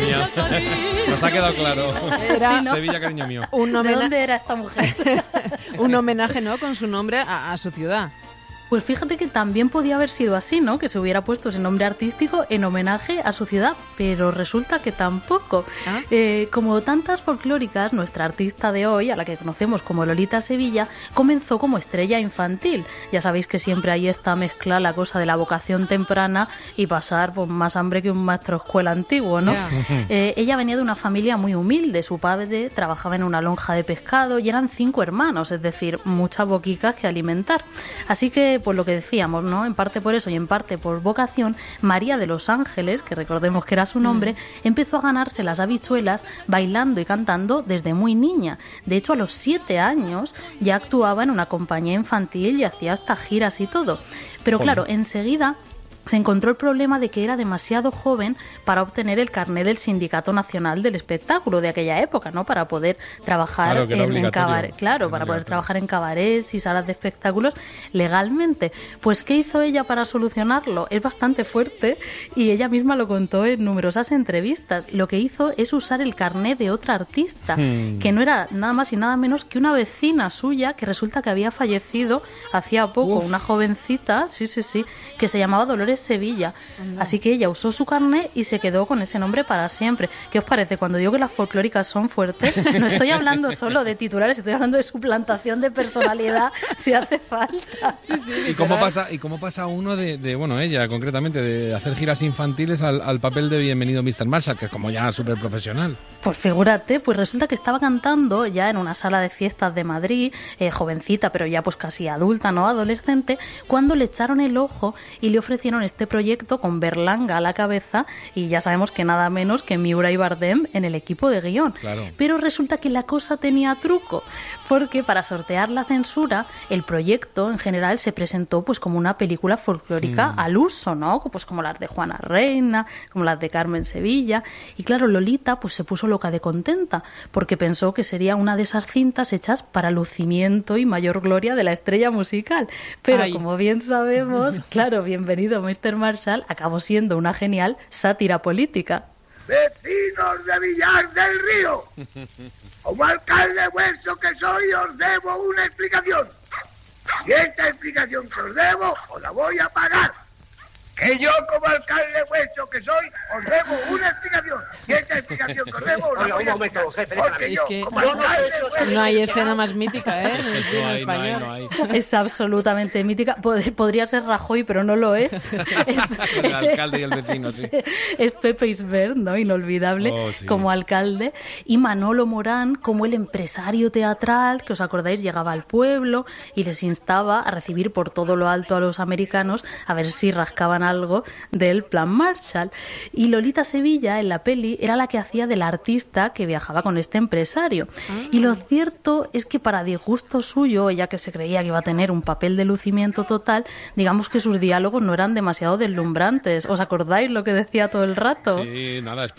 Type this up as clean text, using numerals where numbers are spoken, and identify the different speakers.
Speaker 1: mía. Nos ha quedado claro.
Speaker 2: Era
Speaker 1: Sevilla, cariño mío.
Speaker 3: ¿De dónde era esta mujer?
Speaker 2: Un homenaje, ¿no?, con su nombre a su ciudad.
Speaker 3: Pues fíjate que también podía haber sido así, ¿no? Que se hubiera puesto ese nombre artístico en homenaje a su ciudad, pero resulta que tampoco.
Speaker 2: ¿Ah?
Speaker 3: Como tantas folclóricas, nuestra artista de hoy, a la que conocemos como Lolita Sevilla, comenzó como estrella infantil. Ya sabéis que siempre hay esta mezcla, la cosa de la vocación temprana y pasar pues, más hambre que un maestro escuela antiguo, ¿no?
Speaker 2: Yeah.
Speaker 3: Ella venía de una familia muy humilde, su padre trabajaba en una lonja de pescado y eran 5 hermanos, es decir, muchas boquicas que alimentar. Así que pues lo que decíamos, ¿no? En parte por eso y en parte por vocación, María de los Ángeles, que recordemos que era su nombre, empezó a ganarse las habichuelas bailando y cantando desde muy niña. De hecho, a los 7 años ya actuaba en una compañía infantil y hacía hasta giras y todo. Pero claro, enseguida se encontró el problema de que era demasiado joven para obtener el carné del Sindicato Nacional del Espectáculo de aquella época, ¿no? Para poder trabajar en cabaret, para poder trabajar en cabarets y salas de espectáculos legalmente. Pues ¿qué hizo ella para solucionarlo? Es bastante fuerte y ella misma lo contó en numerosas entrevistas. Lo que hizo es usar el carné de otra artista, que no era nada más y nada menos que una vecina suya que resulta que había fallecido hacía poco, una jovencita, que se llamaba Dolores Sevilla. Así que ella usó su carné y se quedó con ese nombre para siempre. ¿Qué os parece? Cuando digo que las folclóricas son fuertes, no estoy hablando solo de titulares, estoy hablando de suplantación de personalidad si hace falta.
Speaker 1: ¿Y cómo pasa uno de bueno, ella concretamente, de hacer giras infantiles al papel de Bienvenido Mr. Marshall, que es como ya súper profesional?
Speaker 3: Pues figúrate, pues resulta que estaba cantando ya en una sala de fiestas de Madrid, jovencita, pero ya pues casi adulta, ¿no? Adolescente, cuando le echaron el ojo y le ofrecieron este proyecto con Berlanga a la cabeza y ya sabemos que nada menos que Miura y Bardem en el equipo de guión.
Speaker 1: Claro.
Speaker 3: Pero resulta que la cosa tenía truco, porque para sortear la censura, el proyecto en general se presentó pues como una película folclórica al uso, ¿no? Pues como las de Juana Reina, como las de Carmen Sevilla. Y claro, Lolita pues se puso loca de contenta, porque pensó que sería una de esas cintas hechas para lucimiento y mayor gloria de la estrella musical. Pero como bien sabemos, claro, Bienvenido Mr. Marshall acabó siendo una genial sátira política.
Speaker 4: Vecinos de Villar del Río, como alcalde vuestro que soy, os debo una explicación. Y esta explicación que os debo, os la voy a pagar. Que yo, como alcalde vuestro que soy, os debo una explicación. Y esta explicación que os debo, os la voy a pagar. Porque yo, como alcalde vuestro...
Speaker 2: No hay escena más mítica, ¿eh? En el cine español.
Speaker 1: No hay.
Speaker 3: Es absolutamente mítica. Podría ser Rajoy, pero no lo es.
Speaker 1: El alcalde y el vecino, sí.
Speaker 3: Es Pepe Isbert, ¿no? Inolvidable,
Speaker 1: sí.
Speaker 3: como alcalde. Y Manolo Morán como el empresario teatral, que os acordáis, llegaba al pueblo y les instaba a recibir por todo lo alto a los americanos a ver si rascaban algo del Plan Marshall. Y Lolita Sevilla en la peli era la que hacía de la artista que viajaba con este empresario. Y lo cierto es que para disgusto suyo, ella que se creía que iba a tener un papel de lucimiento total, digamos que sus diálogos no eran demasiado deslumbrantes. ¿Os acordáis lo que decía todo el rato?
Speaker 1: Sí, nada,